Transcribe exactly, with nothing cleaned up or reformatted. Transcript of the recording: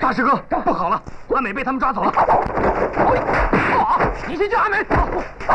大师哥，不好了，阿美被他们抓走了。好，你先救阿美。